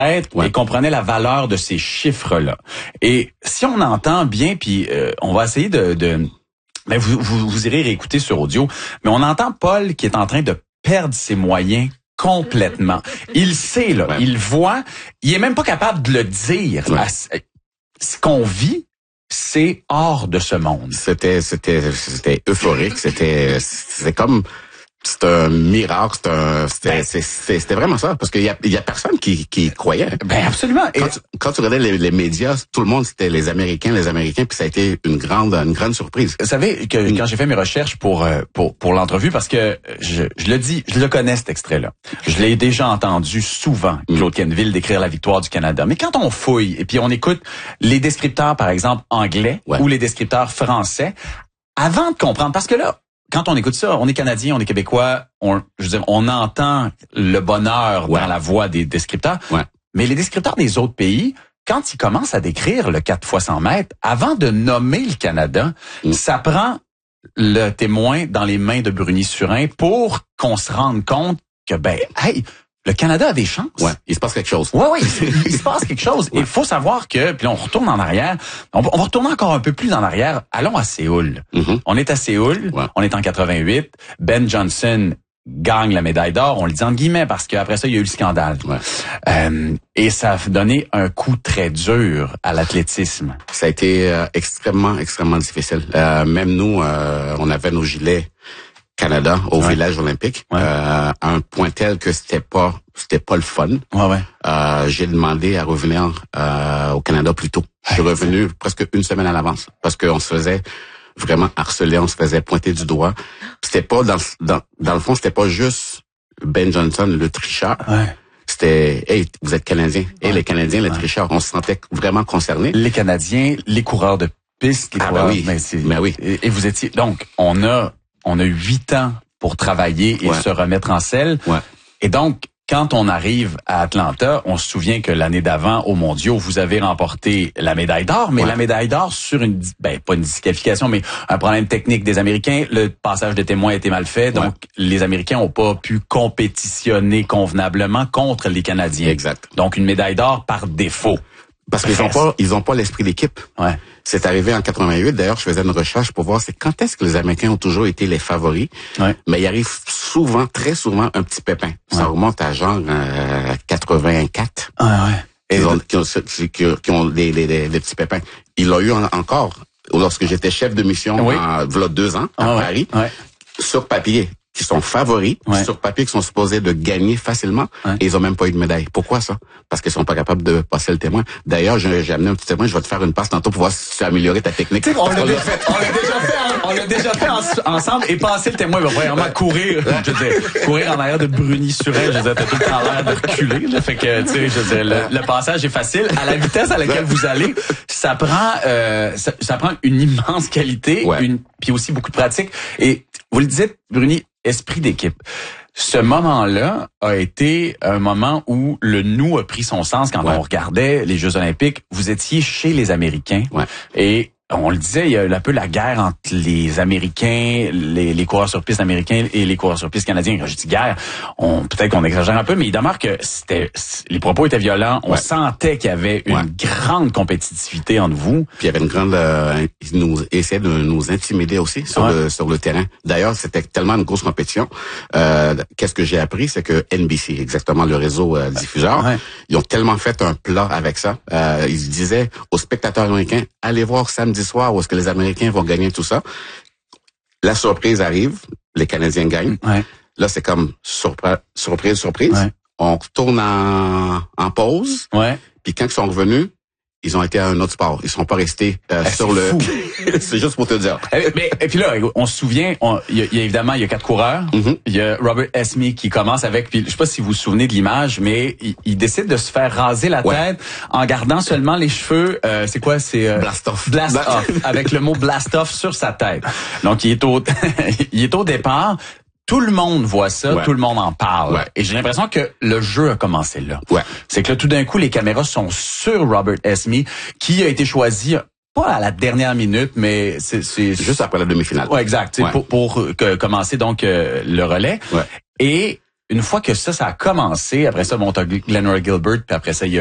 et comprenait la valeur de ces chiffres-là. Et si on entend bien, puis on va essayer ben vous irez réécouter sur audio, mais on entend Paul qui est en train de perdre ses moyens complètement. Il sait, là, il voit, il est même pas capable de le dire. Ce qu'on vit, c'est hors de ce monde. C'était euphorique, c'était comme c'est un miracle, c'était vraiment ça, parce qu'il y a personne qui croyait. Ben absolument. Quand tu regardais les médias, tout le monde c'était les Américains, puis ça a été une grande surprise. Vous savez que quand j'ai fait mes recherches pour l'entrevue, parce que je le dis, je le connais cet extrait-là. Je l'ai déjà entendu souvent, Claude Quenneville décrire la victoire du Canada. Mais quand on fouille et puis on écoute les descripteurs, par exemple anglais ou les descripteurs français, avant de comprendre, parce que là, quand on écoute ça, on est Canadien, on est Québécois, on entend le bonheur dans la voix des descripteurs. Mais les descripteurs des autres pays, quand ils commencent à décrire le 4 fois 100 mètres, avant de nommer le Canada, ça prend le témoin dans les mains de Bruni Surin pour qu'on se rende compte que, le Canada a des chances. Il se passe quelque chose. Il se passe quelque chose. Il faut savoir que, puis là, on retourne en arrière. On va retourner encore un peu plus en arrière. Allons à Séoul. On est à Séoul. On est en 88. Ben Johnson gagne la médaille d'or. On le dit entre guillemets parce qu'après ça, il y a eu le scandale. Et ça a donné un coup très dur à l'athlétisme. Ça a été extrêmement difficile. Même nous, on avait nos gilets Canada au village olympique, à un point tel que c'était pas le fun. J'ai demandé à revenir au Canada plus tôt. Je suis revenu presque une semaine à l'avance parce qu'on se faisait vraiment harceler, on se faisait pointer du doigt. C'était pas dans le fond, c'était pas juste Ben Johnson le tricheur. C'était vous êtes Canadiens. Les Canadiens les tricheurs, on se sentait vraiment concernés. Les Canadiens, les coureurs de piste, les coureurs. Et vous étiez donc on a 8 ans pour travailler et se remettre en selle. Et donc, quand on arrive à Atlanta, on se souvient que l'année d'avant, aux Mondiaux, vous avez remporté la médaille d'or, mais la médaille d'or sur pas une disqualification, mais un problème technique des Américains. Le passage de témoins a été mal fait, donc les Américains n'ont pas pu compétitionner convenablement contre les Canadiens. Exact. Donc, une médaille d'or par défaut. Parce qu'ils ont pas l'esprit d'équipe. C'est arrivé en 88. D'ailleurs, je faisais une recherche pour voir quand est-ce que les Américains ont toujours été les favoris. Mais il arrive très souvent, un petit pépin. Ça remonte à genre 84. Qui ont des petits pépins. Il l'a eu encore lorsque j'étais chef de mission il y a 2 ans à Paris. Sur papier, qui sont favoris, sur papier, qui sont supposés de gagner facilement, et ils ont même pas eu de médaille. Pourquoi ça? Parce qu'ils sont pas capables de passer le témoin. D'ailleurs, j'ai amené un petit témoin, je vais te faire une passe tantôt pour voir si tu as amélioré ta technique. On l'a déjà fait ensemble, et passer le témoin, il va vraiment courir en arrière de Bruni Surin. Je veux dire, t'as tout le temps l'air de reculer, là. Fait que, tu sais, je veux dire, le passage est facile. À la vitesse à laquelle vous allez, ça prend une immense qualité, puis aussi beaucoup de pratique. Et vous le dites, Bruni, esprit d'équipe. Ce moment-là a été un moment où le nous a pris son sens quand on regardait les Jeux Olympiques. Vous étiez chez les Américains et on le disait, il y a un peu la guerre entre les Américains, les coureurs sur piste américains et les coureurs sur piste canadiens. Quand je dis guerre, peut-être qu'on exagère un peu, mais il demeure que les propos étaient violents. On sentait qu'il y avait une grande compétitivité entre vous. Puis il y avait une grande, ils essayaient de nous intimider aussi sur le terrain. D'ailleurs, c'était tellement une grosse compétition. Qu'est-ce que j'ai appris, c'est que NBC, exactement le réseau diffuseur, ils ont tellement fait un plat avec ça. Ils disaient aux spectateurs américains, allez voir samedi soir où est-ce que les Américains vont gagner tout ça. La surprise arrive, les Canadiens gagnent. Là, c'est comme surprise. On retourne en pause. Puis quand ils sont revenus, ils ont été à un autre sport. Ils sont pas restés sur le... C'est juste pour te dire. Et puis là, on se souvient, il y a évidemment, il y a 4 coureurs. Il y a Robert Esme qui commence avec, puis je sais pas si vous vous souvenez de l'image, mais il décide de se faire raser la tête en gardant seulement les cheveux. C'est quoi? C'est blast off. Blast off, avec le mot blast off sur sa tête. Donc il est au départ. Tout le monde voit ça, tout le monde en parle. Et j'ai l'impression que le jeu a commencé là. C'est que là, tout d'un coup, les caméras sont sur Robert Esme, qui a été choisi pas à la dernière minute, mais c'est juste après la demi-finale. Exact. Pour commencer donc le relais. Et une fois que ça a commencé, après ça, bon, t'as Glenroy Gilbert, puis après ça, il y